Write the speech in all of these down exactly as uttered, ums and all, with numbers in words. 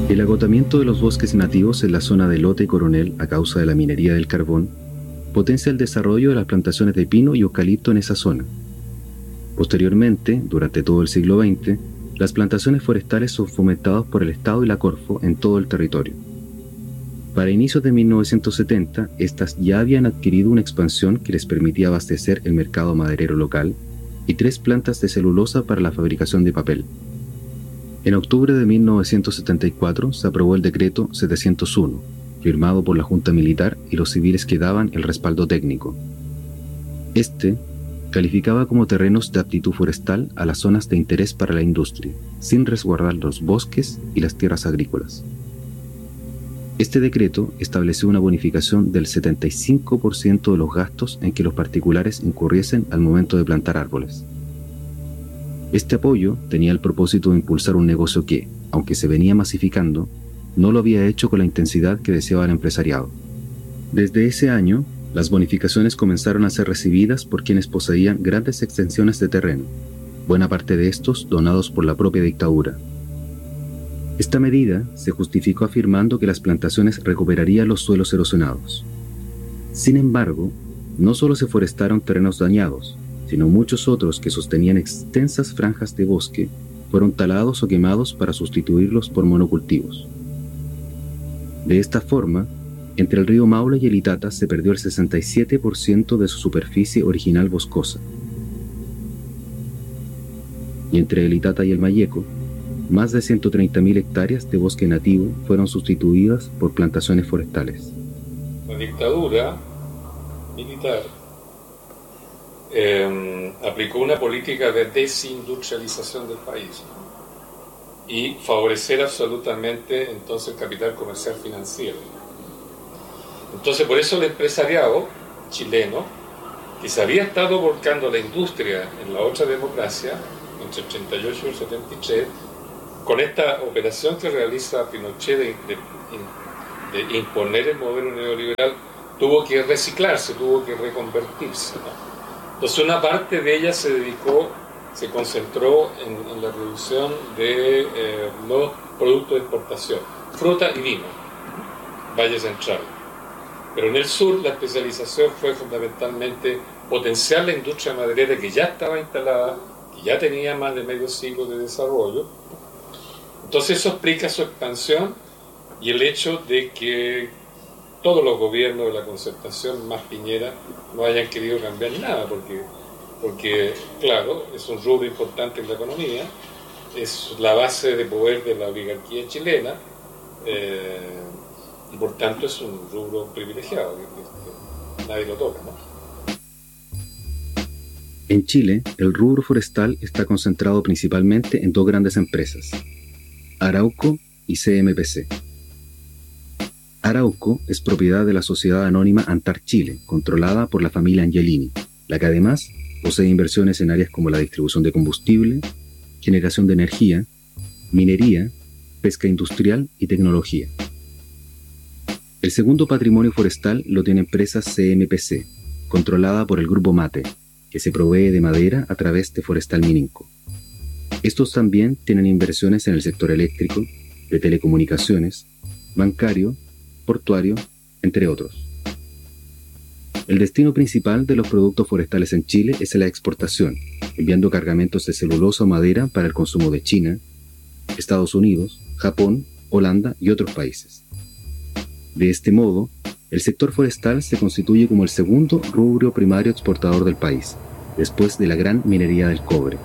El agotamiento de los bosques nativos en la zona de Lota y Coronel a causa de la minería del carbón potencia el desarrollo de las plantaciones de pino y eucalipto en esa zona. Posteriormente, durante todo el siglo veinte, las plantaciones forestales son fomentadas por el Estado y la Corfo en todo el territorio. Para inicios de mil novecientos setenta, estas ya habían adquirido una expansión que les permitía abastecer el mercado maderero local y tres plantas de celulosa para la fabricación de papel. En octubre de mil novecientos setenta y cuatro se aprobó el decreto setecientos uno, firmado por la Junta Militar y los civiles que daban el respaldo técnico. Este calificaba como terrenos de aptitud forestal a las zonas de interés para la industria, sin resguardar los bosques y las tierras agrícolas. Este decreto estableció una bonificación del setenta y cinco por ciento de los gastos en que los particulares incurriesen al momento de plantar árboles. Este apoyo tenía el propósito de impulsar un negocio que, aunque se venía masificando, no lo había hecho con la intensidad que deseaba el empresariado. Desde ese año, las bonificaciones comenzaron a ser recibidas por quienes poseían grandes extensiones de terreno, buena parte de estos donados por la propia dictadura. Esta medida se justificó afirmando que las plantaciones recuperarían los suelos erosionados. Sin embargo, no solo se forestaron terrenos dañados, sino muchos otros que sostenían extensas franjas de bosque fueron talados o quemados para sustituirlos por monocultivos. De esta forma, entre el río Maule y el Itata se perdió el sesenta y siete por ciento de su superficie original boscosa. Y entre el Itata y el Mayeco, más de ciento treinta mil hectáreas de bosque nativo fueron sustituidas por plantaciones forestales. La dictadura militar eh, aplicó una política de desindustrialización del país, ¿no? Y favorecer absolutamente entonces el capital comercial financiero. Entonces por eso el empresariado chileno, que se había estado volcando a la industria en la otra democracia, entre el treinta y ocho y el setenta y tres, con esta operación que realiza Pinochet de, de, de imponer el modelo neoliberal, tuvo que reciclarse, tuvo que reconvertirse, ¿no? Entonces una parte de ella se dedicó, se concentró en, en la producción de eh, nuevos productos de exportación, fruta y vino, Valle Central. Pero en el sur la especialización fue fundamentalmente potenciar la industria maderera que ya estaba instalada, que ya tenía más de medio siglo de desarrollo. Entonces eso explica su expansión y el hecho de que todos los gobiernos de la Concertación más Piñera no hayan querido cambiar nada, porque, porque claro, es un rubro importante en la economía, es la base de poder de la oligarquía chilena, eh, y por tanto es un rubro privilegiado, que, que nadie lo toca, ¿no? En Chile, el rubro forestal está concentrado principalmente en dos grandes empresas, Arauco y C M P C. Arauco es propiedad de la sociedad anónima Antar Chile, controlada por la familia Angelini, la que además posee inversiones en áreas como la distribución de combustible, generación de energía, minería, pesca industrial y tecnología. El segundo patrimonio forestal lo tiene empresa C M P C, controlada por el Grupo Mate, que se provee de madera a través de Forestal Mininco. Estos también tienen inversiones en el sector eléctrico, de telecomunicaciones, bancario, portuario, entre otros. El destino principal de los productos forestales en Chile es la exportación, enviando cargamentos de celulosa o madera para el consumo de China, Estados Unidos, Japón, Holanda y otros países. De este modo, el sector forestal se constituye como el segundo rubro primario exportador del país, después de la gran minería del cobre.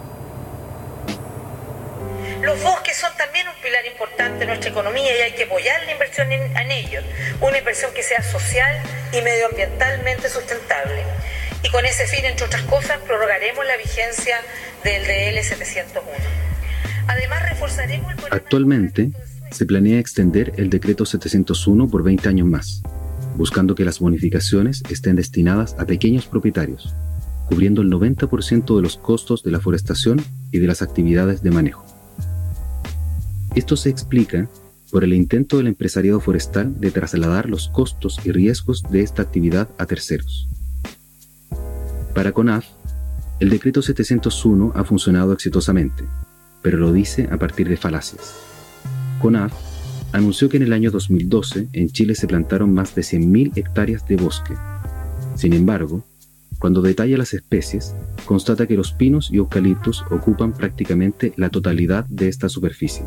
Los bosques son también un pilar importante de nuestra economía y hay que apoyar la inversión en, en ellos, una inversión que sea social y medioambientalmente sustentable. Y con ese fin, entre otras cosas, prorrogaremos la vigencia del D L setecientos uno. Además, reforzaremos el programa... Actualmente, se planea extender el decreto setecientos uno por veinte años más, buscando que las bonificaciones estén destinadas a pequeños propietarios, cubriendo el noventa por ciento de los costos de la forestación y de las actividades de manejo. Esto se explica por el intento del empresariado forestal de trasladar los costos y riesgos de esta actividad a terceros. Para CONAF, el decreto setecientos uno ha funcionado exitosamente, pero lo dice a partir de falacias. CONAF anunció que en el año dos mil doce en Chile se plantaron más de cien mil hectáreas de bosque. Sin embargo, cuando detalla las especies, constata que los pinos y eucaliptos ocupan prácticamente la totalidad de esta superficie.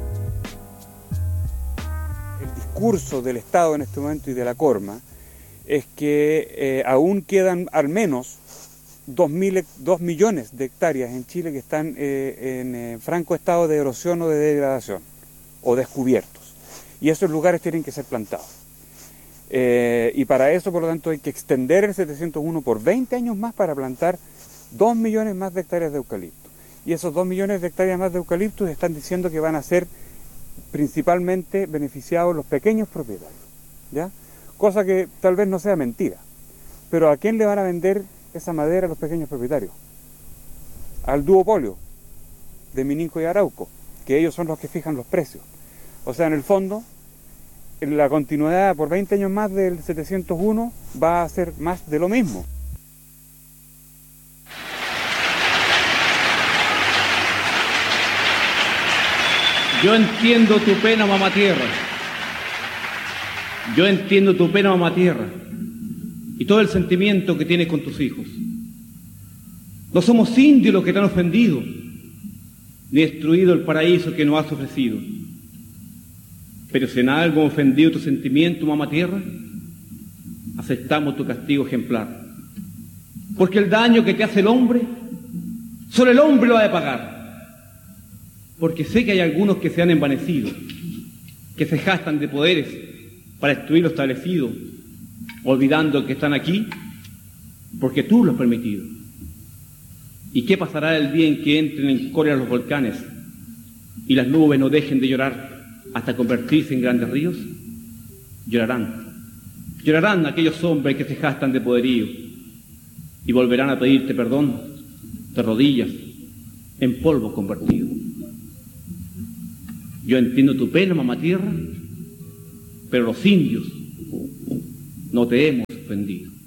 El discurso del Estado en este momento y de la Corma es que eh, aún quedan al menos dos millones de hectáreas en Chile que están eh, en eh, franco estado de erosión o de degradación, o descubiertos. Y esos lugares tienen que ser plantados. Eh, y para eso, por lo tanto, hay que extender el setecientos uno por veinte años más para plantar dos millones más de hectáreas de eucalipto. Y esos dos millones de hectáreas más de eucaliptos están diciendo que van a ser principalmente beneficiados los pequeños propietarios, ¿ya? Cosa que tal vez no sea mentira. Pero ¿a quién le van a vender esa madera a los pequeños propietarios? Al duopolio de Mininco y Arauco, que ellos son los que fijan los precios. O sea, en el fondo, la continuidad por veinte años más del setecientos uno va a ser más de lo mismo. Yo entiendo tu pena, mamá tierra. Yo entiendo tu pena, mamá tierra, y todo el sentimiento que tienes con tus hijos. No somos indios los que te han ofendido, ni destruido el paraíso que nos has ofrecido. Pero si en algo hemos ofendido tu sentimiento, mamá tierra, aceptamos tu castigo ejemplar. Porque el daño que te hace el hombre, solo el hombre lo ha de pagar. Porque sé que hay algunos que se han envanecido, que se jactan de poderes para destruir lo establecido, olvidando que están aquí porque tú lo has permitido. ¿Y qué pasará el día en que entren en cólera los volcanes y las nubes no dejen de llorar hasta convertirse en grandes ríos? Llorarán. Llorarán aquellos hombres que se jactan de poderío y volverán a pedirte perdón de rodillas, en polvo convertido. Yo entiendo tu pena, mamá tierra, pero los indios no te hemos ofendido.